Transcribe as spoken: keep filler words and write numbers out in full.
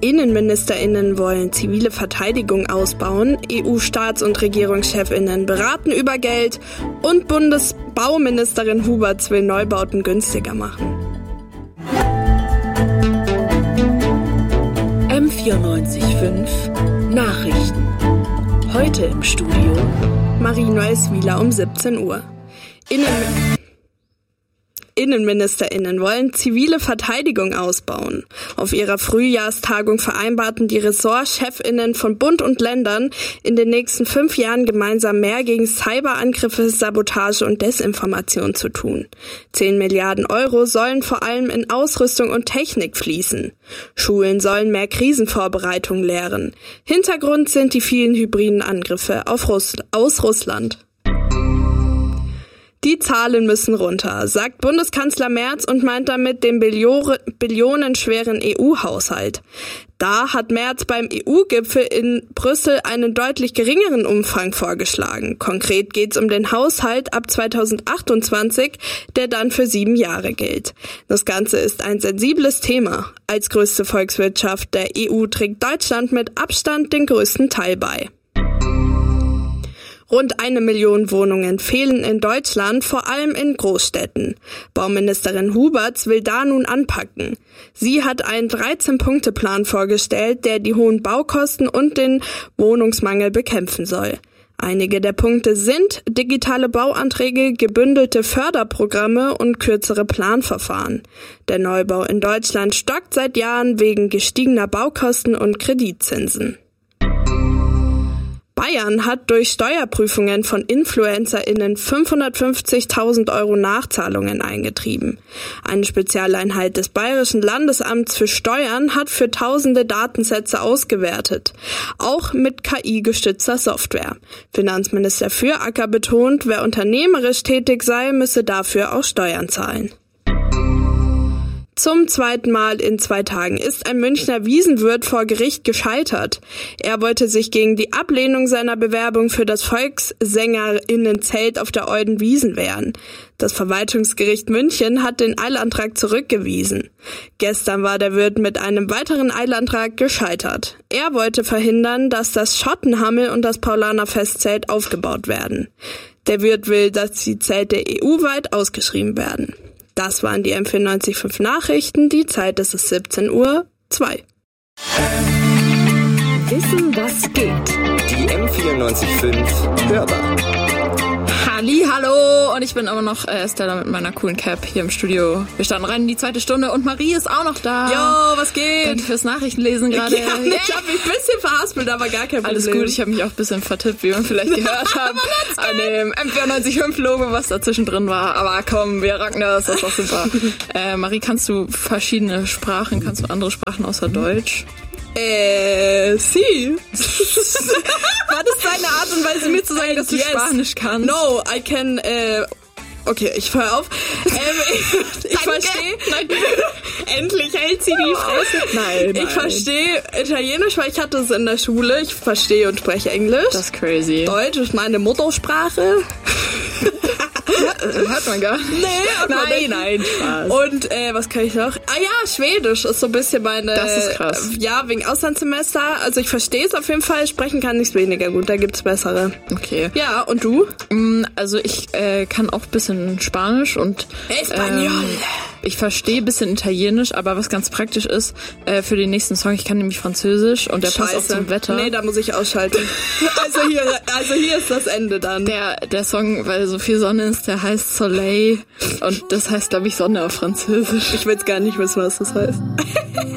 InnenministerInnen wollen zivile Verteidigung ausbauen, E U-Staats- und RegierungschefInnen beraten über Geld und Bundesbauministerin Huberts will Neubauten günstiger machen. M vierundneunzig Komma fünf Nachrichten. Heute im Studio Marie Neueswieler um siebzehn Uhr. Innen InnenministerInnen wollen zivile Verteidigung ausbauen. Auf ihrer Frühjahrstagung vereinbarten die Ressortchefinnen von Bund und Ländern, in den nächsten fünf Jahren gemeinsam mehr gegen Cyberangriffe, Sabotage und Desinformation zu tun. Zehn Milliarden Euro sollen vor allem in Ausrüstung und Technik fließen. Schulen sollen mehr Krisenvorbereitung lehren. Hintergrund sind die vielen hybriden Angriffe auf Russ- aus Russland. Die Zahlen müssen runter, sagt Bundeskanzler Merz und meint damit den Billion- billionenschweren E U-Haushalt. Da hat Merz beim E U-Gipfel in Brüssel einen deutlich geringeren Umfang vorgeschlagen. Konkret geht's um den Haushalt ab zweitausendachtundzwanzig, der dann für sieben Jahre gilt. Das Ganze ist ein sensibles Thema. Als größte Volkswirtschaft der E U trägt Deutschland mit Abstand den größten Teil bei. Rund eine Million Wohnungen fehlen in Deutschland, vor allem in Großstädten. Bauministerin Huberts will da nun anpacken. Sie hat einen dreizehn-Punkte-Plan vorgestellt, der die hohen Baukosten und den Wohnungsmangel bekämpfen soll. Einige der Punkte sind digitale Bauanträge, gebündelte Förderprogramme und kürzere Planverfahren. Der Neubau in Deutschland stockt seit Jahren wegen gestiegener Baukosten und Kreditzinsen. Bayern hat durch Steuerprüfungen von InfluencerInnen fünfhundertfünfzigtausend Euro Nachzahlungen eingetrieben. Eine Spezialeinheit des Bayerischen Landesamts für Steuern hat für tausende Datensätze ausgewertet. Auch mit K I-gestützter Software. Finanzminister Füracker betont, wer unternehmerisch tätig sei, müsse dafür auch Steuern zahlen. Zum zweiten Mal in zwei Tagen ist ein Münchner Wiesenwirt vor Gericht gescheitert. Er wollte sich gegen die Ablehnung seiner Bewerbung für das Volkssänger*innen-Zelt auf der Euden Wiesn wehren. Das Verwaltungsgericht München hat den Eilantrag zurückgewiesen. Gestern war der Wirt mit einem weiteren Eilantrag gescheitert. Er wollte verhindern, dass das Schottenhammel und das Paulaner-Festzelt aufgebaut werden. Der Wirt will, dass die Zelte E U-weit ausgeschrieben werden. Das waren die M vierundneunzig Komma fünf Nachrichten. Die Zeit ist es siebzehn Uhr zwei. Wissen, was geht. Die M vierundneunzig Komma fünf Hörbar. Halli, hallo, und ich bin immer noch äh, Stella mit meiner coolen Cap hier im Studio. Wir starten rein in die zweite Stunde und Marie ist auch noch da. Jo, was geht? Und fürs Nachrichtenlesen gerade. Ja, ich habe mich ein bisschen verhaspelt, aber gar kein Problem. Alles gut, ich habe mich auch ein bisschen vertippt, wie man vielleicht gehört hat, an dem M vierundneunzig Komma fünf Logo, was dazwischen drin war. Aber komm, wir rocken das, das ist doch super. äh, Marie, kannst du verschiedene Sprachen, kannst du andere Sprachen außer Deutsch? Äh, sie. War das deine Art und Weise, mir zu sagen, dass du yes. Spanisch kannst? No, I can, äh, okay, ich höre auf. Ähm, ich ich verstehe. Endlich hält sie die Fresse. Nein, nein. Ich verstehe Italienisch, weil ich hatte es in der Schule. Ich verstehe und spreche Englisch. Das ist crazy. Deutsch ist meine Muttersprache. Hört man gar nicht. Nee, nein, nein, Spaß. Und äh, was kann ich noch? Ah ja, Schwedisch ist so ein bisschen meine... Das ist krass. Äh, ja, wegen Auslandssemester. Also ich verstehe es auf jeden Fall, sprechen kann ich es weniger gut, da gibt's bessere. Okay. Ja, und du? Also ich äh, kann auch ein bisschen Spanisch und... Espanol. Ähm, ich verstehe ein bisschen Italienisch, aber was ganz praktisch ist, äh, für den nächsten Song, ich kann nämlich Französisch und der Scheiße. passt auch zum Wetter. Nee, da muss ich ausschalten. also, hier, also hier ist das Ende dann. Der, der Song, weil so viel Sonne ist, der heißt Soleil und das heißt, glaube ich, Sonne auf Französisch. Ich will jetzt gar nicht wissen, was das heißt.